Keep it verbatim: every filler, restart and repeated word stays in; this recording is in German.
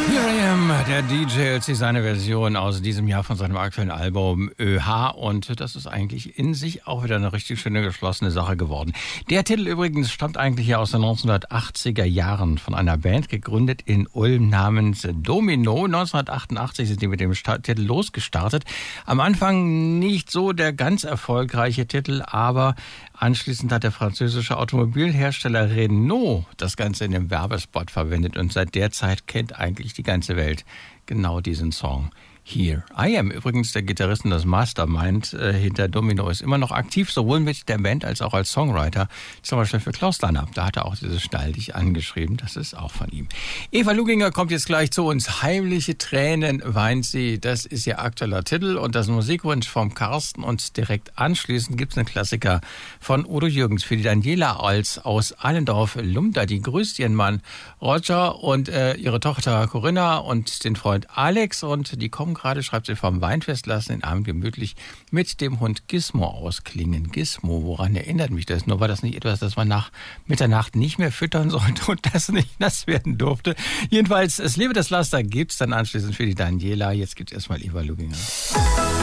Here I Am, der D J L C, seine Version aus diesem Jahr von seinem aktuellen Album ÖH, und das ist eigentlich in sich auch wieder eine richtig schöne geschlossene Sache geworden. Der Titel übrigens stammt eigentlich ja aus den neunzehnhundertachtziger Jahren von einer Band, gegründet in Ulm namens Domino. neunzehnhundertachtundachtzig sind die mit dem Sta- Titel losgestartet. Am Anfang nicht so der ganz erfolgreiche Titel, aber anschließend hat der französische Automobilhersteller Renault das Ganze in dem Werbespot verwendet, und seit der Zeit kennt eigentlich die ganze Welt genau diesen Song. Here I Am. Übrigens, der Gitarrist und das Mastermind äh, hinter Domino ist immer noch aktiv, sowohl mit der Band als auch als Songwriter. Zum Beispiel für Klaus Lanner. Da hat er auch dieses Stall dich angeschrieben. Das ist auch von ihm. Eva Luginger kommt jetzt gleich zu uns. Heimliche Tränen weint sie. Das ist ihr aktueller Titel und das Musikwunsch vom Carsten. Und direkt anschließend gibt es einen Klassiker von Udo Jürgens für die Daniela als aus Allendorf-Lumda. Die grüßt ihren Mann Roger und äh, ihre Tochter Corinna und den Freund Alex, und die kommen gerade, schreibt sie, vom Weinfest, lassen den Abend gemütlich mit dem Hund Gizmo ausklingen. Gizmo, woran erinnert mich das? Nur war das nicht etwas, das man nach Mitternacht nicht mehr füttern sollte und das nicht nass werden durfte. Jedenfalls, es lebe das Laster, gibt's dann anschließend für die Daniela. Jetzt gibt's erstmal Eva Luginger.